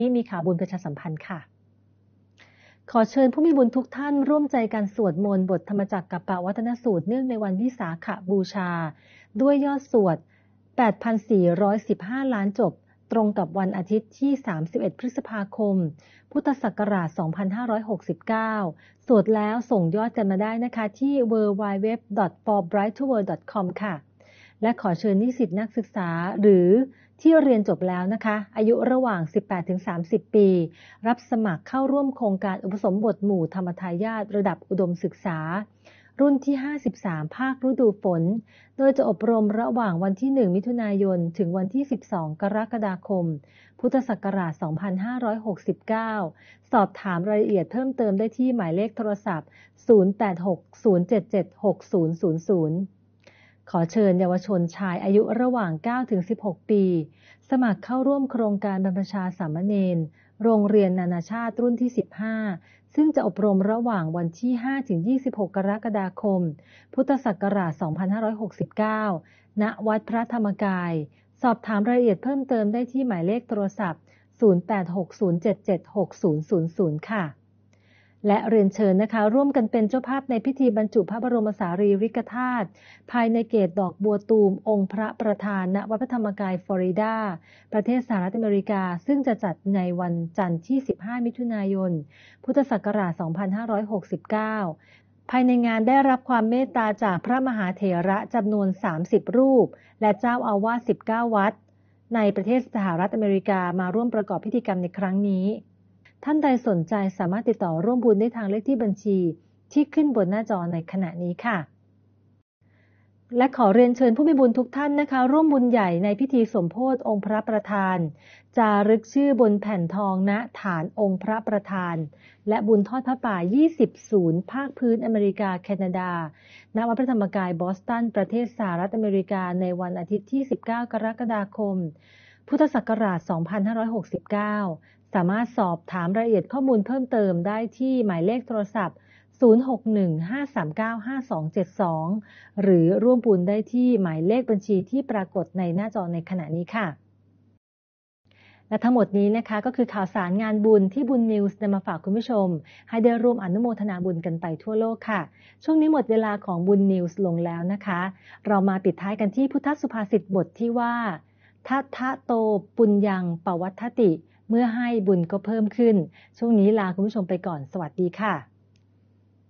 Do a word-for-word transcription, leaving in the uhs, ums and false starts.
นี่มีข่าวบุญประชาสัมพันธ์ค่ะขอเชิญผู้มีบุญทุกท่านร่วมใจกันสวดมนต์บทธรรมจักรกัปปวัฒนสูตรเนื่องในวันวิสาขบูชาด้วยยอดสวด แปดพันสี่ร้อยสิบห้า ล้านจบตรงกับวันอาทิตย์ที่ สามสิบเอ็ด พฤษภาคม พุทธศักราช สองพันห้าร้อยหกสิบเก้า สวดแล้วส่งยอดกันมาได้นะคะที่ ดับเบิลยู ดับเบิลยู ดับเบิลยู ดอท ฟอร์ ไบรท์ ทู เวิลด์ ดอท คอม ค่ะและขอเชิญนิสิตนักศึกษาหรือที่เรียนจบแล้วนะคะอายุระหว่าง สิบแปดถึงสามสิบ ปีรับสมัครเข้าร่วมโครงการอุปสมบทหมู่ธรรมทายาทระดับอุดมศึกษารุ่นที่ ห้าสิบสาม ภาคฤดูฝนโดยจะอบรมระหว่างวันที่ หนึ่ง มิถุนายนถึงวันที่ สิบสอง กรกฎาคม พุทธศักราช สองพันห้าร้อยหกสิบเก้า สอบถามรายละเอียดเพิ่มเติมได้ที่หมายเลขโทรศัพท์ ศูนย์ แปด หก ศูนย์ เจ็ด เจ็ด หก ศูนย์ ศูนย์ ศูนย์ ขอเชิญเยาวชนชายอายุระหว่าง เก้าถึงสิบหก ปีสมัครเข้าร่วมโครงการบรรพชาสามเณรโรงเรียนนานาชาติรุ่นที่ สิบห้า ซึ่งจะอบรมระหว่างวันที่ ห้าถึงยี่สิบหก กรกฎาคม พุทธศักราช สองพันห้าร้อยหกสิบเก้า ณ วัดพระธรรมกาย สอบถามรายละเอียดเพิ่มเติมได้ที่หมายเลขโทรศัพท์ ศูนย์ แปด หก ศูนย์ เจ็ด เจ็ด หก ศูนย์ ศูนย์ ศูนย์ ค่ะและเรียนเชิญนะคะร่วมกันเป็นเจ้าภาพในพิธีบรรจุพระบรมสารีริกธาตุภายในเกศดอกบัวตูมองค์พระประธานณวัดพระธรรมกายฟลอริดาประเทศสหรัฐอเมริกาซึ่งจะจัดในวันจันทร์ที่ สิบห้า มิถุนายน พุทธศักราช สองพันห้าร้อยหกสิบเก้า ภายในงานได้รับความเมตตาจากพระมหาเถระจำนวน สามสิบ รูปและเจ้าอาวาส สิบเก้า วัดในประเทศสหรัฐอเมริกามาร่วมประกอบพิธีกรรมในครั้งนี้ท่านใดสนใจสามารถติดต่อร่วมบุญได้ทางเลขที่บัญชีที่ขึ้นบนหน้าจอในขณะนี้ค่ะและขอเรียนเชิญผู้มีบุญทุกท่านนะคะร่วมบุญใหญ่ในพิธีสมโภชองค์พระประธานจารึกชื่อบนแผ่นทองณฐานองค์พระประธานและบุญทอดพระป่ายี่สิบศูนย์ภาคพื้นอเมริกาแคนาดาณวัดพระธรรมกายบอสตันประเทศสหรัฐอเมริกาในวันอาทิตย์ที่สิบเก้ากรกฎาคมพุทธศักราช สองพันห้าร้อยหกสิบเก้า สามารถสอบถามรายละเอียดข้อมูลเพิ่มเติมได้ที่หมายเลขโทรศัพท์ ศูนย์ หก หนึ่ง ห้า สาม เก้า ห้า สอง เจ็ด สอง หรือร่วมบุญได้ที่หมายเลขบัญชีที่ปรากฏในหน้าจอในขณะนี้ค่ะและทั้งหมดนี้นะคะก็คือข่าวสารงานบุญที่บุญนิวส์นำมาฝากคุณผู้ชมให้ได้ร่วมอนุโมทนาบุญกันไปทั่วโลกค่ะช่วงนี้หมดเวลาของบุญนิวส์ลงแล้วนะคะเรามาปิดท้ายกันที่พุทธสุภาษิตบทที่ว่าทัทธะโตปุญญังปวัฏฏติเมื่อให้บุญก็เพิ่มขึ้นช่วงนี้ลาคุณผู้ชมไปก่อนสวัสดีค่ะ